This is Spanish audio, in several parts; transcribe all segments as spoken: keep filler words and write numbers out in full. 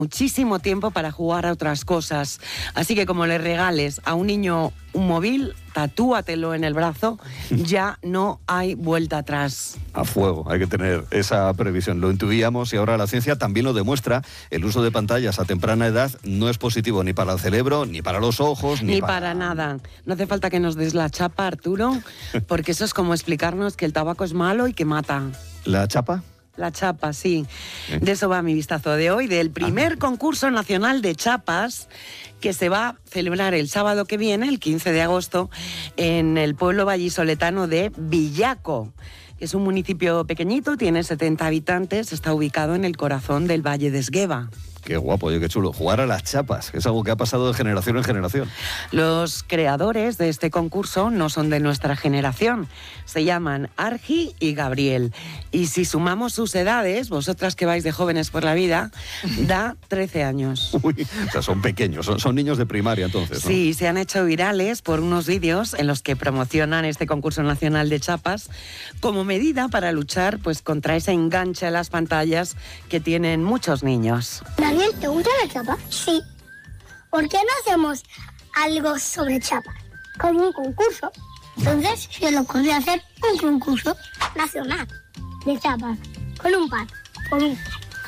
muchísimo tiempo para jugar a otras cosas. Así que como le regales a un niño un móvil, tatúatelo en el brazo, ya no hay vuelta atrás. A fuego, hay que tener esa previsión. Lo intuíamos y ahora la ciencia también lo demuestra. El uso de pantallas a temprana edad no es positivo ni para el cerebro, ni para los ojos, ni, ni para... para nada. No hace falta que nos des la chapa, Arturo, porque eso es como explicarnos que el tabaco es malo y que mata. ¿La chapa? La chapa, sí. De eso va mi vistazo de hoy, del primer concurso nacional de chapas que se va a celebrar el sábado que viene, el quince de agosto, en el pueblo vallisoletano de Villaco. Es un municipio pequeñito, tiene setenta habitantes, está ubicado en el corazón del Valle de Esgueva. Qué guapo, oye, qué chulo. Jugar a las chapas, que es algo que ha pasado de generación en generación. Los creadores de este concurso no son de nuestra generación. Se llaman Argi y Gabriel. Y si sumamos sus edades, vosotras que vais de jóvenes por la vida, da trece años. Uy, o sea, son pequeños, son, son niños de primaria entonces, ¿no? Sí, se han hecho virales por unos vídeos en los que promocionan este concurso nacional de chapas como medida para luchar pues, contra ese enganche a las pantallas que tienen muchos niños. Daniel, ¿te gusta la chapa? Sí. ¿Por qué no hacemos algo sobre chapa? Con un concurso. Entonces, se lo ocurrió hacer un concurso nacional de chapas. Con un par. Con un...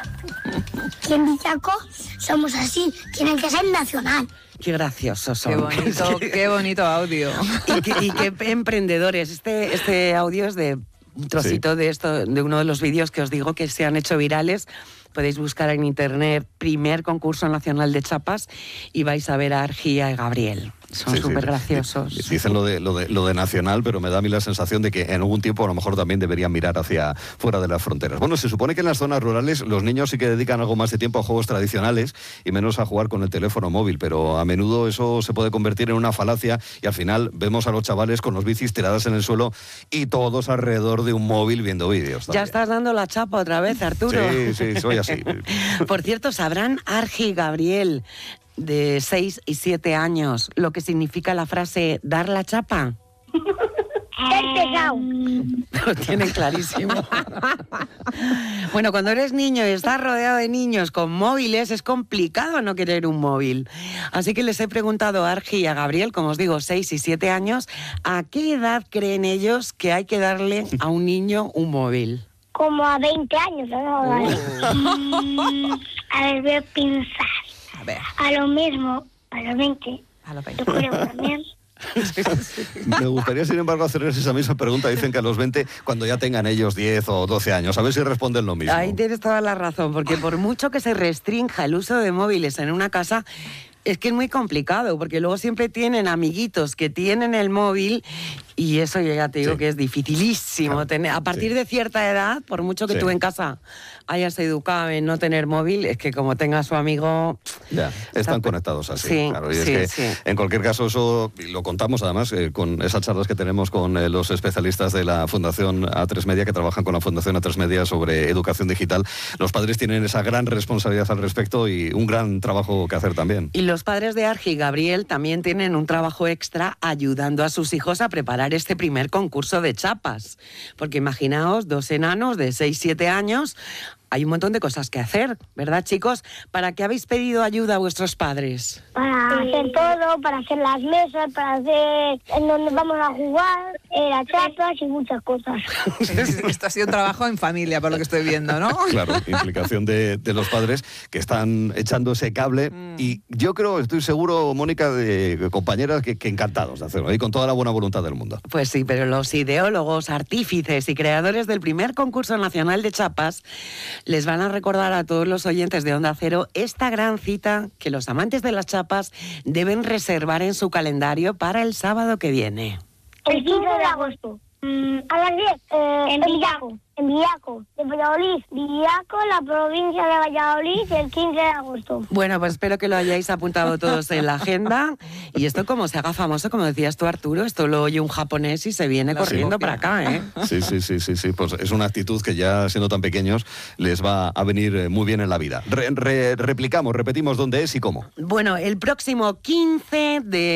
Y en Villaco somos así. Tienen que ser nacional. Qué graciosos son. Qué bonito, qué bonito audio. Y qué, y qué emprendedores. Este, este audio es de un trocito sí. de esto, de uno de los vídeos que os digo que se han hecho virales. Podéis buscar en internet primer concurso nacional de chapas y vais a ver a Argia y Gabriel. Son súper sí, sí. graciosos. Dicen lo de, lo, de, lo de nacional, pero me da a mí la sensación de que en algún tiempo a lo mejor también deberían mirar hacia fuera de las fronteras. Bueno, se supone que en las zonas rurales los niños sí que dedican algo más de tiempo a juegos tradicionales y menos a jugar con el teléfono móvil, pero a menudo eso se puede convertir en una falacia y al final vemos a los chavales con los bicis tiradas en el suelo y todos alrededor de un móvil viendo vídeos. También. Ya estás dando la chapa otra vez, Arturo. Sí, sí, soy así. Por cierto, ¿sabrán Argi y Gabriel, de seis y siete años, lo que significa la frase dar la chapa? Lo tienen clarísimo. Bueno, cuando eres niño y estás rodeado de niños con móviles, es complicado no querer un móvil. Así que les he preguntado a Argi y a Gabriel, como os digo, seis y siete años, ¿a qué edad creen ellos que hay que darle a un niño un móvil? Como a veinte años, ¿no? Uh. A ver, voy a pensar. A ver. A lo mismo, a los veinte. A los veinte. Yo creo también. Me gustaría, sin embargo, hacerles esa misma pregunta. Dicen que a los veinte, cuando ya tengan ellos diez o doce años. A ver si responden lo mismo. Ahí tienes toda la razón, porque por mucho que se restrinja el uso de móviles en una casa, es que es muy complicado, porque luego siempre tienen amiguitos que tienen el móvil y eso yo ya te digo sí. que es dificilísimo. Claro. Tener, a partir sí. de cierta edad, por mucho que sí. tú en casa hayas educado en no tener móvil, es que como tenga su amigo... Ya, están está... conectados así. Sí, claro. Y es sí, que, sí. en cualquier caso, eso lo contamos además eh, con esas charlas que tenemos con eh, los especialistas de la Fundación A tres Media, que trabajan con la Fundación A tres Media sobre educación digital. Los padres tienen esa gran responsabilidad al respecto y un gran trabajo que hacer también. Y los padres de Argi y Gabriel también tienen un trabajo extra ayudando a sus hijos a preparar este primer concurso de chapas. Porque imaginaos, dos enanos de seis siete años... Hay un montón de cosas que hacer, ¿verdad, chicos? ¿Para qué habéis pedido ayuda a vuestros padres? Para hacer todo, para hacer las mesas, para hacer en donde vamos a jugar, eh, las chapas y muchas cosas. Esto ha sido un trabajo en familia, por lo que estoy viendo, ¿no? Claro, implicación de, de los padres que están echando ese cable mm. y yo creo, estoy seguro, Mónica, de compañeras que, que encantados de hacerlo y con toda la buena voluntad del mundo. Pues sí, pero los ideólogos, artífices y creadores del primer concurso nacional de chapas les van a recordar a todos los oyentes de Onda Cero esta gran cita que los amantes de las chapas deben reservar en su calendario para el sábado que viene. El quince de agosto. Mm, a las diez. Eh, en Villaco. En Villaco, de Valladolid. Villaco, la provincia de Valladolid, el quince de agosto. Bueno, pues espero que lo hayáis apuntado todos en la agenda. Y esto como se haga famoso, como decías tú, Arturo, esto lo oye un japonés y se viene corriendo sí, para acá, ¿eh? Sí, sí, sí, sí, sí. Pues es una actitud que ya siendo tan pequeños les va a venir muy bien en la vida. Re, re, replicamos, repetimos dónde es y cómo. Bueno, el próximo quince de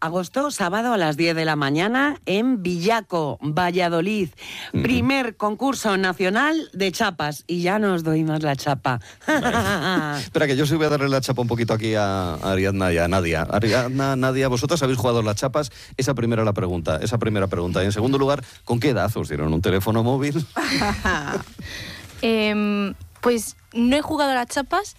agosto, sábado a las diez de la mañana en Villaco, Valladolid. Mm. Primer concurso nacional de chapas. Y ya no os doy más la chapa. Espera, que yo sí voy a darle la chapa un poquito aquí a Ariadna y a Nadia. Ariadna, Nadia, ¿vosotras habéis jugado las chapas? Esa primera la pregunta, esa primera pregunta. Y en segundo lugar, ¿con qué edad os dieron un teléfono móvil? eh, pues no he jugado a las chapas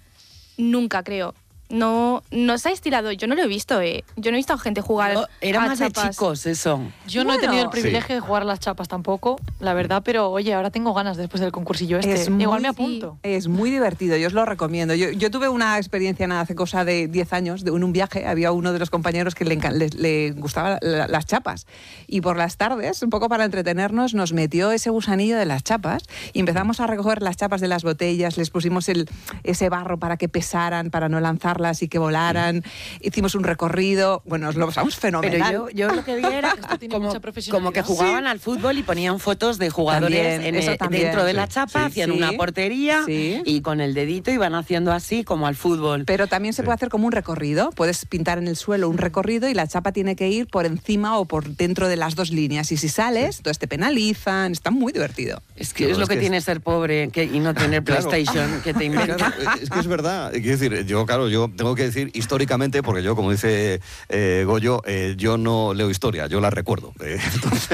nunca, creo. No, no se ha estilado, yo no lo he visto, eh. Yo no he visto a gente jugar no, era a más chapas. De chicos, eso. Yo bueno, no he tenido el privilegio sí. de jugar a las chapas tampoco, la verdad, pero oye, ahora tengo ganas después del concursillo este. Es muy, Igual me apunto. Es muy divertido, yo os lo recomiendo. Yo, yo tuve una experiencia nada, hace cosa de diez años, de, en un viaje, había uno de los compañeros que le, le, le gustaban la, las chapas. Y por las tardes, un poco para entretenernos, nos metió ese gusanillo de las chapas y empezamos a recoger las chapas de las botellas, les pusimos el, ese barro para que pesaran, para no lanzarlas y que volaran. Hicimos un recorrido, bueno, nos lo pasamos fenomenal. Pero yo, yo lo que vi era como, como que jugaban sí. al fútbol y ponían fotos de jugadores también, en el, dentro de sí. la chapa, sí. hacían sí. una portería sí. y con el dedito iban haciendo así como al fútbol. Pero también se sí. puede hacer como un recorrido, puedes pintar en el suelo un recorrido y la chapa tiene que ir por encima o por dentro de las dos líneas y si sales, sí. entonces te penalizan, está muy divertido. Es que no, es lo es que, que tiene es... ser pobre que, y no tener claro. PlayStation que te inventa. Claro, es que es verdad, quiero decir, yo claro, yo tengo que decir históricamente, porque yo, como dice eh, Goyo, eh, yo no leo historia, yo la recuerdo. Eh, entonces,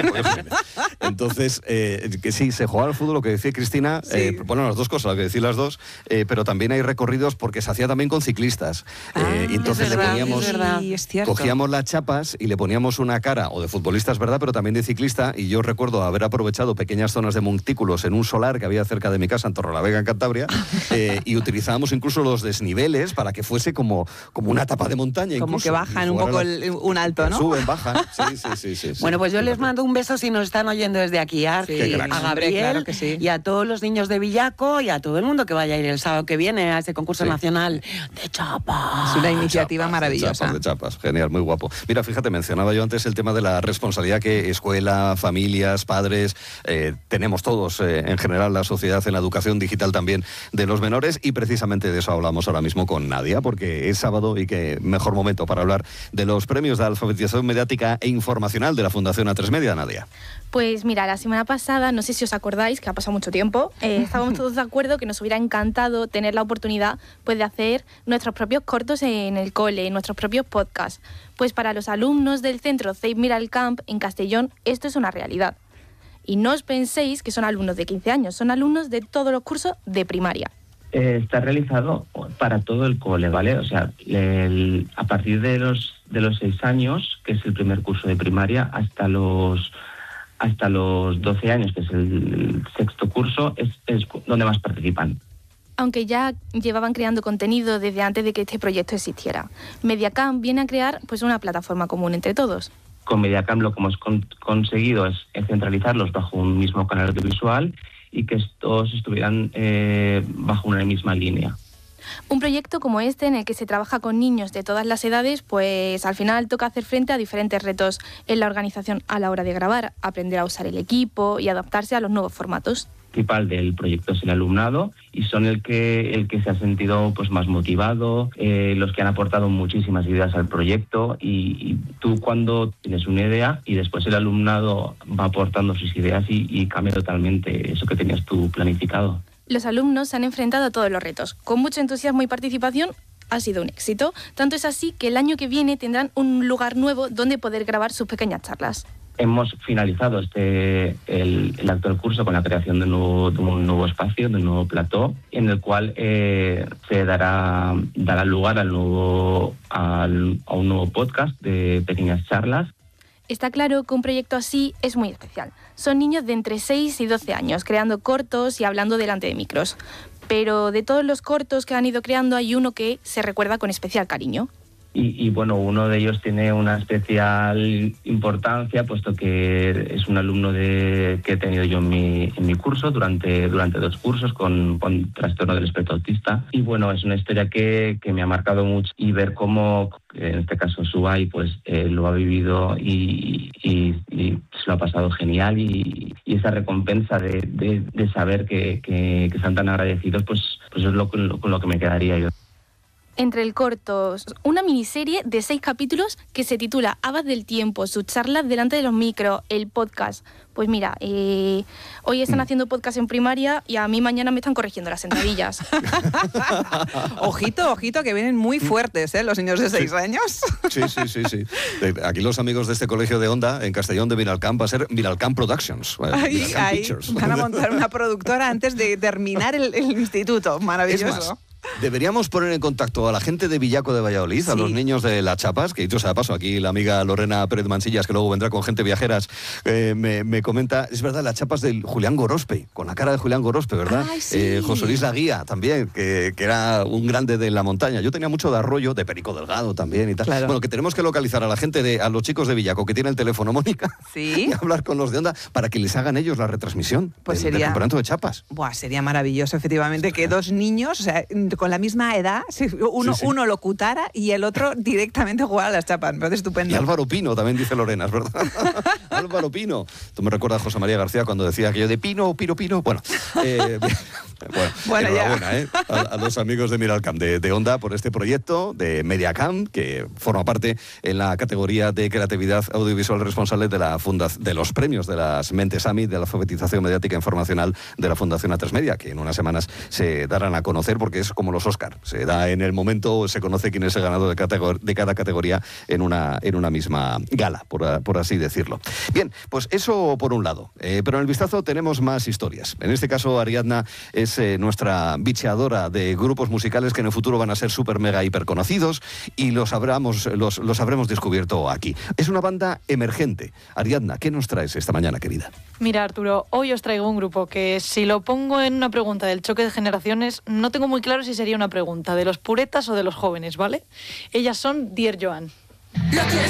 entonces eh, que sí, se jugaba al fútbol, lo que decía Cristina, sí. eh, bueno, las dos cosas, lo que decir las dos, eh, pero también hay recorridos porque se hacía también con ciclistas. Ah, eh, y entonces verdad, le poníamos, sí, es cierto. cogíamos las chapas y le poníamos una cara, o de futbolista es verdad, pero también de ciclista, y yo recuerdo haber aprovechado pequeñas zonas de montículos en un solar que había cerca de mi casa, en Torrelavega, en Cantabria, eh, y utilizábamos incluso los desniveles para que fuese como, como una etapa de montaña. Como incluso, que bajan un poco la, el, un alto, ¿no? Suben, bajan, sí, sí, sí. sí, sí bueno, pues yo sí, les mando un beso si nos están oyendo desde aquí, a, sí, a Gabriel claro que sí. y a todos los niños de Villaco y a todo el mundo que vaya a ir el sábado que viene a ese concurso sí. nacional de chapas. Es una iniciativa chapas, maravillosa. De chapas, de chapas, genial, muy guapo. Mira, fíjate, mencionaba yo antes el tema de la responsabilidad que escuela, familias, padres, eh, tenemos todos eh, en general, la sociedad en la educación digital también de los menores, y precisamente de eso hablamos ahora mismo con Nadia, porque es sábado y que mejor momento para hablar de los premios de alfabetización mediática e informacional de la Fundación A tres Media, Nadia. Pues mira, la semana pasada, no sé si os acordáis, que ha pasado mucho tiempo, eh, estábamos todos de acuerdo que nos hubiera encantado tener la oportunidad pues, de hacer nuestros propios cortos en el cole, nuestros propios podcasts. Pues para los alumnos del centro Save Miral Camp en Castellón, esto es una realidad. Y no os penséis que son alumnos de quince años, son alumnos de todos los cursos de primaria. Eh, está realizado para todo el cole, ¿vale? O sea, el, a partir de los de los seis años, que es el primer curso de primaria, hasta los hasta los doce años, que es el, el sexto curso, es, es donde más participan. Aunque ya llevaban creando contenido desde antes de que este proyecto existiera. Mediacamp viene a crear pues una plataforma común entre todos. Con Mediacamp lo que hemos con, conseguido es, es centralizarlos bajo un mismo canal audiovisual y que todos estuvieran eh, bajo una misma línea. Un proyecto como este, en el que se trabaja con niños de todas las edades, pues al final toca hacer frente a diferentes retos en la organización a la hora de grabar, aprender a usar el equipo y adaptarse a los nuevos formatos. El principal del proyecto es el alumnado y son el que el que se ha sentido pues más motivado, eh, los que han aportado muchísimas ideas al proyecto y, y tú cuando tienes una idea y después el alumnado va aportando sus ideas y, y cambia totalmente eso que tenías tú planificado. Los alumnos se han enfrentado a todos los retos. Con mucho entusiasmo y participación ha sido un éxito. Tanto es así que el año que viene tendrán un lugar nuevo donde poder grabar sus pequeñas charlas. Hemos finalizado este el, el actual curso con la creación de un nuevo, de un nuevo espacio, de un nuevo plató, en el cual eh, se dará, dará lugar al nuevo, al, a un nuevo podcast de pequeñas charlas. Está claro que un proyecto así es muy especial. Son niños de entre seis y doce años, creando cortos y hablando delante de micros. Pero de todos los cortos que han ido creando hay uno que se recuerda con especial cariño. Y, y bueno, uno de ellos tiene una especial importancia, puesto que es un alumno de, que he tenido yo en mi, en mi curso durante, durante dos cursos con, con trastorno del espectro autista. Y bueno, es una historia que, que me ha marcado mucho y ver cómo, en este caso Subay, pues eh, lo ha vivido y, y, y se lo ha pasado genial. Y, y esa recompensa de, de, de saber que, que, que están tan agradecidos, pues, pues es lo, con, lo, con lo que me quedaría yo. Entre el corto, una miniserie de seis capítulos que se titula Habas del tiempo, sus charlas delante de los micros, el podcast. Pues mira, eh, hoy están haciendo podcast en primaria y a mí mañana me están corrigiendo las sentadillas. Ojito, ojito, que vienen muy fuertes, ¿eh? Los niños de seis sí. años. Sí, sí, sí, sí. Aquí los amigos de este colegio de Onda, en Castellón de Miralcamp, va a ser Miralcamp Productions. Ahí, Miralcamp ahí. Pictures. Van a montar una productora antes de terminar el, el instituto. Maravilloso. Es más, deberíamos poner en contacto a la gente de Villaco de Valladolid, sí. a los niños de Las Chapas, que dicho sea de paso, aquí la amiga Lorena Pérez Mansillas, que luego vendrá con gente viajeras, eh, me, me comenta, es verdad, Las Chapas del Julián Gorospe, con la cara de Julián Gorospe, ¿verdad? Ay, sí. eh, José Luis Laguía también, que, que era un grande de la montaña. Yo tenía mucho de Arroyo, de Perico Delgado también y tal. Claro. Bueno, que tenemos que localizar a la gente, de, a los chicos de Villaco, que tiene el teléfono, Mónica, ¿Sí? y hablar con los de Onda para que les hagan ellos la retransmisión pues del, sería, del campeonato de chapas. Buah, sería maravilloso, efectivamente, que dos niños, o sea, con la misma edad, uno, sí, sí. uno locutara y el otro directamente jugara a las chapas. Me parece estupendo. Y Álvaro Pino, también dice Lorena, es verdad. Álvaro Pino. Tú me recuerdas a José María García cuando decía aquello de Pino, Pino, Pino. Bueno, eh, bueno, bueno enhorabuena, ¿eh? a, a los amigos de Miralcamp, de, de Onda, por este proyecto de Mediacamp, que forma parte en la categoría de creatividad audiovisual responsable de la funda de los premios de las Mentes Summit, de la alfabetización mediática e informacional de la Fundación A tres Media, que en unas semanas se darán a conocer porque es como los Oscar. Se da en el momento, se conoce quién es el ganador de, categor- de cada categoría en una, en una misma gala, por, por así decirlo. Bien, pues eso por un lado. Eh, pero en el vistazo tenemos más historias. En este caso, Ariadna es eh, nuestra bicheadora de grupos musicales que en el futuro van a ser súper mega hiper conocidos y los, habramos, los, los habremos descubierto aquí. Es una banda emergente. Ariadna, ¿qué nos traes esta mañana, querida? Mira, Arturo, hoy os traigo un grupo que si lo pongo en una pregunta del choque de generaciones, no tengo muy claro si sería una pregunta de los puretas o de los jóvenes, ¿vale? Ellas son Dear Joan.